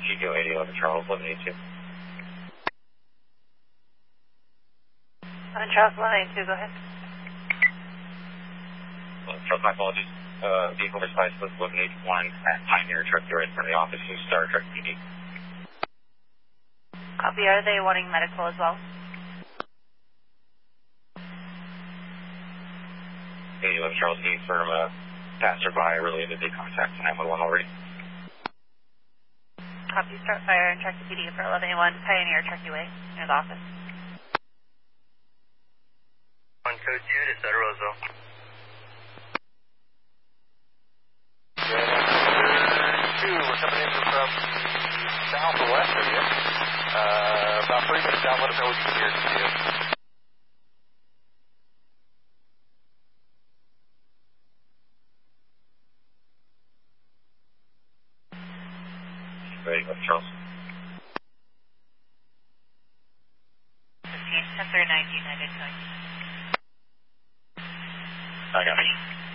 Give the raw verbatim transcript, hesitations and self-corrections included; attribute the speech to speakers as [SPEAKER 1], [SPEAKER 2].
[SPEAKER 1] Chico eighty eleven Charles, eleven eighty-two.
[SPEAKER 2] On Charles, eleven eighty-two, go ahead.
[SPEAKER 1] Uh, Charles, my apologies. Uh, vehicle response was eleven eighty-one at Pioneer Truck. They're in front of the office of Star Trek P D.
[SPEAKER 2] Copy. Are they wanting medical as well?
[SPEAKER 1] eighty eleven Charles, can you confirm uh, passerby related to contact nine one one already?
[SPEAKER 2] Copy. Start fire and track the P D for eleven eighty-one Pioneer Truckee Way near the office.
[SPEAKER 3] On code two to Santa Roseville.
[SPEAKER 4] two, we're coming in from south or west of you. Uh, about three minutes out, let us know what you can hear and see us.
[SPEAKER 1] Ready, go, Charles.
[SPEAKER 2] fifteen, ten thirty-nine United, going.
[SPEAKER 1] I got it.